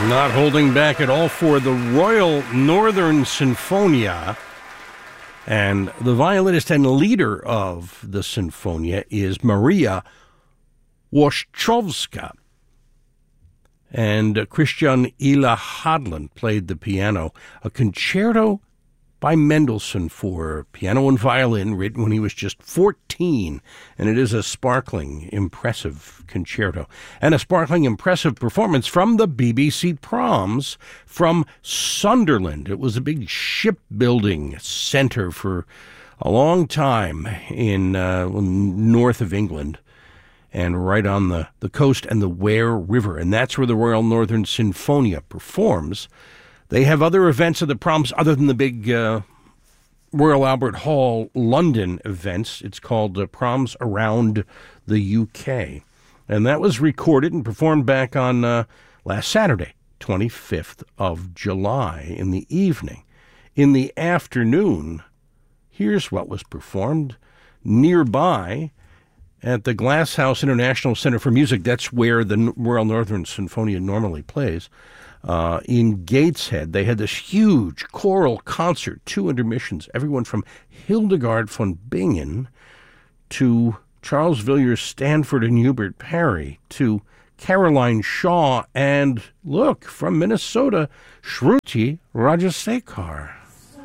Not holding back at all for the Royal Northern Sinfonia. And the violinist and leader of the Sinfonia is Maria Waszczowska. And Christian Ila Hadland played the piano, a concerto by Mendelssohn for piano and violin, written when he was just 14. And it is a sparkling, impressive concerto. And a sparkling, impressive performance from the BBC Proms from Sunderland. It was a big shipbuilding center for a long time in north of England, and right on the coast and the Ware River. And that's where the Royal Northern Sinfonia performs. They have other events at the Proms other than the big Royal Albert Hall London events. It's called Proms Around the UK. And that was recorded and performed back on last Saturday, 25th of July, in the evening. In the afternoon, here's what was performed nearby at the Glasshouse International Center for Music. That's where the Royal Northern Sinfonia normally plays. In Gateshead, they had this huge choral concert, 2 intermissions, everyone from Hildegard von Bingen to Charles Villiers Stanford and Hubert Parry to Caroline Shaw and, look, from Minnesota, Shruti Rajasekhar.